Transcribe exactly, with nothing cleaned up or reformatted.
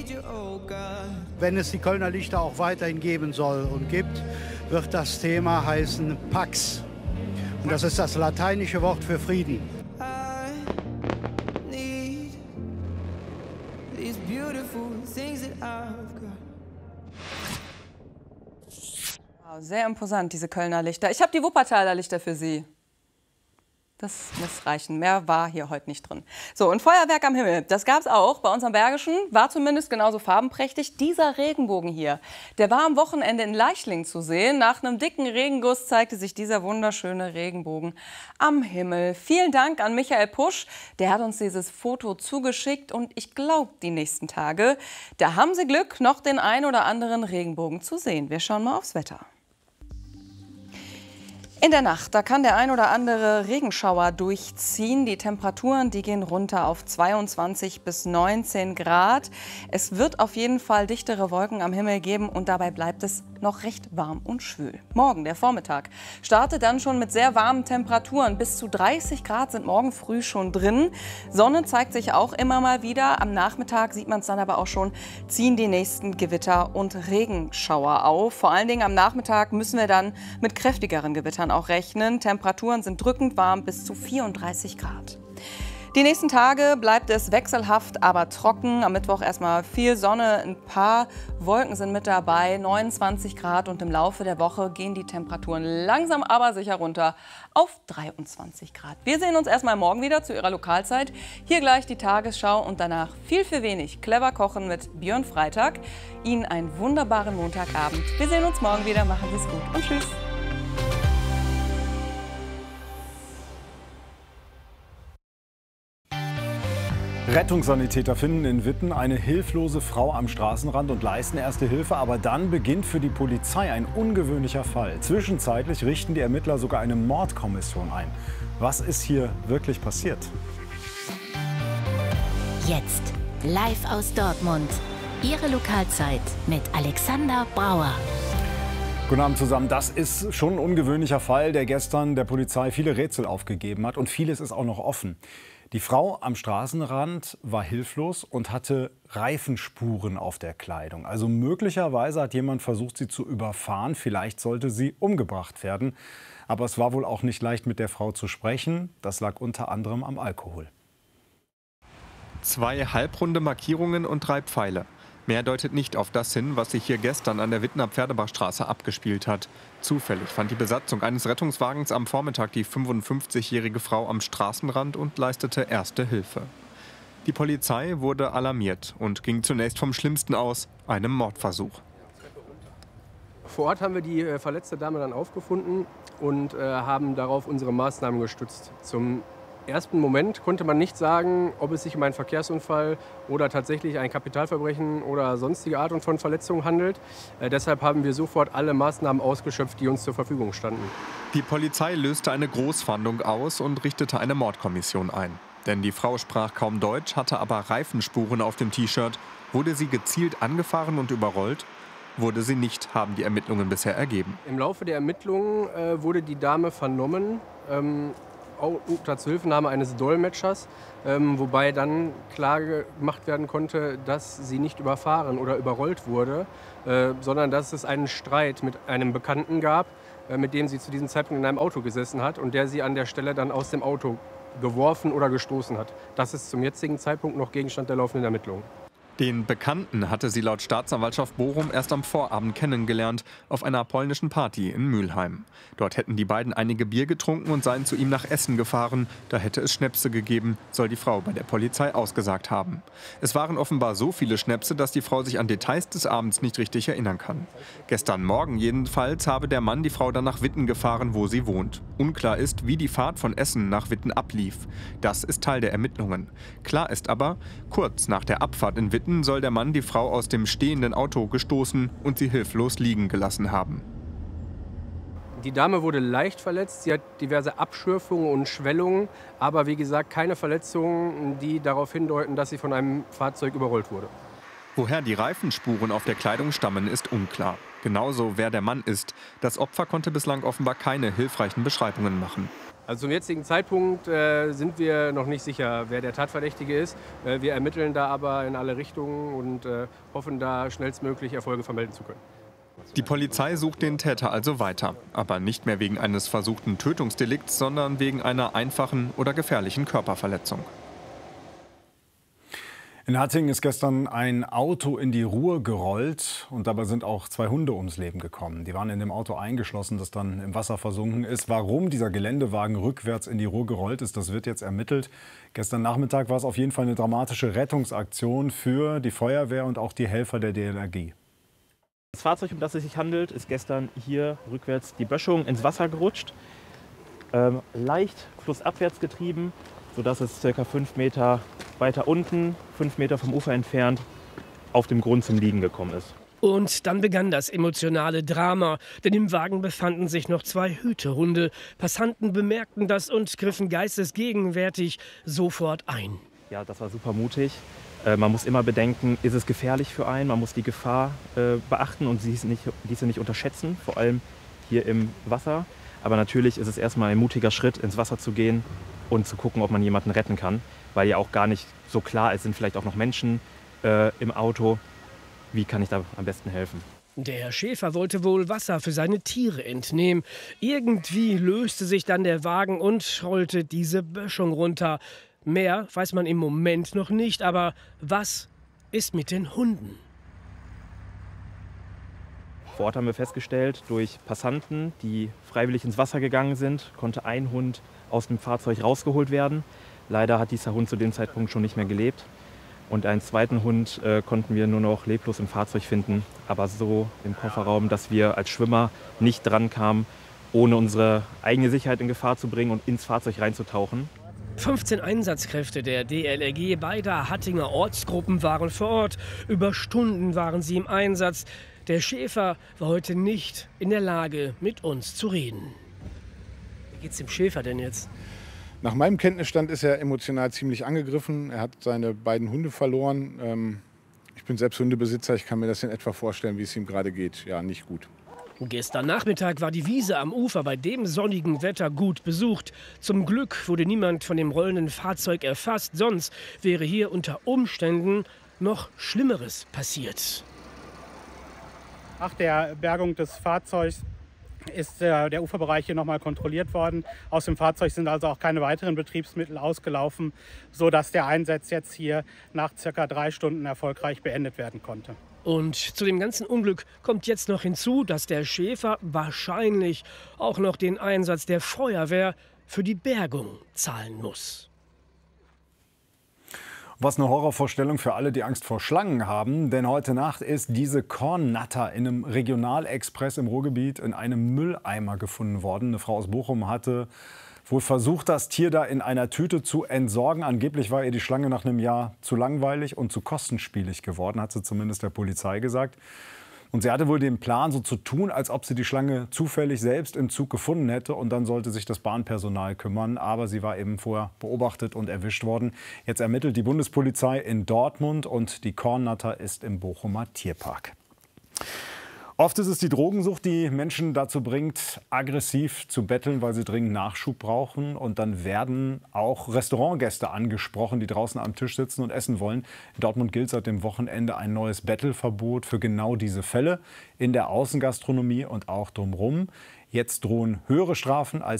Wenn es die Kölner Lichter auch weiterhin geben soll und gibt, wird das Thema heißen Pax. Und das ist das lateinische Wort für Frieden. Sehr imposant, diese Kölner Lichter. Ich habe die Wuppertaler Lichter für Sie. Das muss reichen. Mehr war hier heute nicht drin. So, und Feuerwerk am Himmel, das gab es auch. Bei uns am Bergischen war zumindest genauso farbenprächtig. Dieser Regenbogen hier, der war am Wochenende in Leichlingen zu sehen. Nach einem dicken Regenguss zeigte sich dieser wunderschöne Regenbogen am Himmel. Vielen Dank an Michael Pusch. Der hat uns dieses Foto zugeschickt. Und ich glaube, die nächsten Tage, da haben Sie Glück, noch den ein oder anderen Regenbogen zu sehen. Wir schauen mal aufs Wetter. In der Nacht, da kann der ein oder andere Regenschauer durchziehen. Die Temperaturen, die gehen runter auf zweiundzwanzig bis neunzehn Grad. Es wird auf jeden Fall dichtere Wolken am Himmel geben und dabei bleibt es noch recht warm und schwül. Morgen, der Vormittag, startet dann schon mit sehr warmen Temperaturen. Bis zu dreißig Grad sind morgen früh schon drin. Sonne zeigt sich auch immer mal wieder. Am Nachmittag sieht man es dann aber auch schon, ziehen die nächsten Gewitter und Regenschauer auf. Vor allen Dingen am Nachmittag müssen wir dann mit kräftigeren Gewittern auch rechnen. Temperaturen sind drückend warm, bis zu vierunddreißig Grad. Die nächsten Tage bleibt es wechselhaft, aber trocken. Am Mittwoch erstmal viel Sonne, ein paar Wolken sind mit dabei, neunundzwanzig Grad. Und im Laufe der Woche gehen die Temperaturen langsam aber sicher runter auf dreiundzwanzig Grad. Wir sehen uns erstmal morgen wieder zu Ihrer Lokalzeit. Hier gleich die Tagesschau und danach viel für wenig clever kochen mit Björn Freitag. Ihnen einen wunderbaren Montagabend. Wir sehen uns morgen wieder. Machen Sie es gut und tschüss. Rettungssanitäter finden in Witten eine hilflose Frau am Straßenrand und leisten erste Hilfe. Aber dann beginnt für die Polizei ein ungewöhnlicher Fall. Zwischenzeitlich richten die Ermittler sogar eine Mordkommission ein. Was ist hier wirklich passiert? Jetzt live aus Dortmund. Ihre Lokalzeit mit Alexander Brauer. Guten Abend zusammen. Das ist schon ein ungewöhnlicher Fall, der gestern der Polizei viele Rätsel aufgegeben hat. Und vieles ist auch noch offen. Die Frau am Straßenrand war hilflos und hatte Reifenspuren auf der Kleidung. Also möglicherweise hat jemand versucht, sie zu überfahren. Vielleicht sollte sie umgebracht werden. Aber es war wohl auch nicht leicht, mit der Frau zu sprechen. Das lag unter anderem am Alkohol. Zwei halbrunde Markierungen und drei Pfeile. Mehr deutet nicht auf das hin, was sich hier gestern an der Wittener Pferdebachstraße abgespielt hat. Zufällig fand die Besatzung eines Rettungswagens am Vormittag die fünfundfünfzigjährige Frau am Straßenrand und leistete erste Hilfe. Die Polizei wurde alarmiert und ging zunächst vom Schlimmsten aus, einem Mordversuch. Vor Ort haben wir die äh, verletzte Dame dann aufgefunden und äh, haben darauf unsere Maßnahmen gestützt. Zum ersten Moment konnte man nicht sagen, ob es sich um einen Verkehrsunfall oder tatsächlich ein Kapitalverbrechen oder sonstige Art von Verletzung handelt. Äh, deshalb haben wir sofort alle Maßnahmen ausgeschöpft, die uns zur Verfügung standen. Die Polizei löste eine Großfahndung aus und richtete eine Mordkommission ein. Denn die Frau sprach kaum Deutsch, hatte aber Reifenspuren auf dem T-Shirt. Wurde sie gezielt angefahren und überrollt? Wurde sie nicht, haben die Ermittlungen bisher ergeben. Im Laufe der Ermittlungen äh, wurde die Dame vernommen. Ähm, unter Zuhilfenahme eines Dolmetschers, ähm, wobei dann klar gemacht werden konnte, dass sie nicht überfahren oder überrollt wurde, äh, sondern dass es einen Streit mit einem Bekannten gab, äh, mit dem sie zu diesem Zeitpunkt in einem Auto gesessen hat und der sie an der Stelle dann aus dem Auto geworfen oder gestoßen hat. Das ist zum jetzigen Zeitpunkt noch Gegenstand der laufenden Ermittlungen. Den Bekannten hatte sie laut Staatsanwaltschaft Bochum erst am Vorabend kennengelernt, auf einer polnischen Party in Mülheim. Dort hätten die beiden einige Bier getrunken und seien zu ihm nach Essen gefahren. Da hätte es Schnäpse gegeben, soll die Frau bei der Polizei ausgesagt haben. Es waren offenbar so viele Schnäpse, dass die Frau sich an Details des Abends nicht richtig erinnern kann. Gestern Morgen jedenfalls habe der Mann die Frau dann nach Witten gefahren, wo sie wohnt. Unklar ist, wie die Fahrt von Essen nach Witten ablief. Das ist Teil der Ermittlungen. Klar ist aber, kurz nach der Abfahrt in Witten soll der Mann die Frau aus dem stehenden Auto gestoßen und sie hilflos liegen gelassen haben. Die Dame wurde leicht verletzt, sie hat diverse Abschürfungen und Schwellungen, aber wie gesagt keine Verletzungen, die darauf hindeuten, dass sie von einem Fahrzeug überrollt wurde. Woher die Reifenspuren auf der Kleidung stammen, ist unklar. Genauso, wer der Mann ist. Das Opfer konnte bislang offenbar keine hilfreichen Beschreibungen machen. Also zum jetzigen Zeitpunkt äh, sind wir noch nicht sicher, wer der Tatverdächtige ist. Äh, wir ermitteln da aber in alle Richtungen und äh, hoffen, da schnellstmöglich Erfolge vermelden zu können. Die Polizei sucht den Täter also weiter. Aber nicht mehr wegen eines versuchten Tötungsdelikts, sondern wegen einer einfachen oder gefährlichen Körperverletzung. In Hattingen ist gestern ein Auto in die Ruhr gerollt und dabei sind auch zwei Hunde ums Leben gekommen. Die waren in dem Auto eingeschlossen, das dann im Wasser versunken ist. Warum dieser Geländewagen rückwärts in die Ruhr gerollt ist, das wird jetzt ermittelt. Gestern Nachmittag war es auf jeden Fall eine dramatische Rettungsaktion für die Feuerwehr und auch die Helfer der D L R G. Das Fahrzeug, um das es sich handelt, ist gestern hier rückwärts die Böschung ins Wasser gerutscht, ähm, leicht flussabwärts getrieben, sodass es ca. fünf Meter weiter unten, fünf Meter vom Ufer entfernt, auf dem Grund zum Liegen gekommen ist. Und dann begann das emotionale Drama, denn im Wagen befanden sich noch zwei Hütehunde. Passanten bemerkten das und griffen geistesgegenwärtig sofort ein. Ja, das war super mutig. Äh, man muss immer bedenken, ist es gefährlich für einen? Man muss die Gefahr äh, beachten und diese nicht, diese nicht unterschätzen, vor allem hier im Wasser. Aber natürlich ist es erstmal ein mutiger Schritt, ins Wasser zu gehen und zu gucken, ob man jemanden retten kann, weil ja auch gar nicht so klar ist, sind vielleicht auch noch Menschen äh, im Auto. Wie kann ich da am besten helfen? Der Schäfer wollte wohl Wasser für seine Tiere entnehmen. Irgendwie löste sich dann der Wagen und rollte diese Böschung runter. Mehr weiß man im Moment noch nicht, aber was ist mit den Hunden? Vor Ort haben wir festgestellt, durch Passanten, die freiwillig ins Wasser gegangen sind, konnte ein Hund aus dem Fahrzeug rausgeholt werden. Leider hat dieser Hund zu dem Zeitpunkt schon nicht mehr gelebt. Und einen zweiten Hund äh, konnten wir nur noch leblos im Fahrzeug finden, aber so im Kofferraum, dass wir als Schwimmer nicht dran kamen, ohne unsere eigene Sicherheit in Gefahr zu bringen und ins Fahrzeug reinzutauchen. fünfzehn Einsatzkräfte der D L R G beider Hattinger Ortsgruppen waren vor Ort. Über Stunden waren sie im Einsatz. Der Schäfer war heute nicht in der Lage, mit uns zu reden. Wie geht's dem Schäfer denn jetzt? Nach meinem Kenntnisstand ist er emotional ziemlich angegriffen. Er hat seine beiden Hunde verloren. Ich bin selbst Hundebesitzer, ich kann mir das in etwa vorstellen, wie es ihm gerade geht. Ja, nicht gut. Gestern Nachmittag war die Wiese am Ufer bei dem sonnigen Wetter gut besucht. Zum Glück wurde niemand von dem rollenden Fahrzeug erfasst, sonst wäre hier unter Umständen noch Schlimmeres passiert. Nach der Bergung des Fahrzeugs ist äh, der Uferbereich hier nochmal kontrolliert worden. Aus dem Fahrzeug sind also auch keine weiteren Betriebsmittel ausgelaufen, sodass der Einsatz jetzt hier nach circa drei Stunden erfolgreich beendet werden konnte. Und zu dem ganzen Unglück kommt jetzt noch hinzu, dass der Schäfer wahrscheinlich auch noch den Einsatz der Feuerwehr für die Bergung zahlen muss. Was eine Horrorvorstellung für alle, die Angst vor Schlangen haben. Denn heute Nacht ist diese Kornnatter in einem Regionalexpress im Ruhrgebiet in einem Mülleimer gefunden worden. Eine Frau aus Bochum hatte wohl versucht, das Tier da in einer Tüte zu entsorgen. Angeblich war ihr die Schlange nach einem Jahr zu langweilig und zu kostenspielig geworden, hat sie zumindest der Polizei gesagt. Und sie hatte wohl den Plan, so zu tun, als ob sie die Schlange zufällig selbst im Zug gefunden hätte. Und dann sollte sich das Bahnpersonal kümmern. Aber sie war eben vorher beobachtet und erwischt worden. Jetzt ermittelt die Bundespolizei in Dortmund und die Kornnatter ist im Bochumer Tierpark. Oft ist es die Drogensucht, die Menschen dazu bringt, aggressiv zu betteln, weil sie dringend Nachschub brauchen. Und dann werden auch Restaurantgäste angesprochen, die draußen am Tisch sitzen und essen wollen. In Dortmund gilt seit dem Wochenende ein neues Bettelverbot für genau diese Fälle in der Außengastronomie und auch drumherum. Jetzt drohen höhere Strafen als